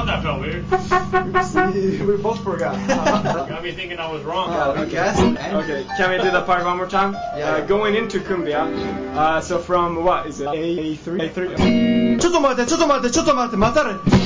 thought that felt weird. We both forgot. Got me thinking I was wrong. Okay, can we do the part one more time? Yeah. Going into Cumbia. So from what is it? A3? ちょっと待って、待たれ。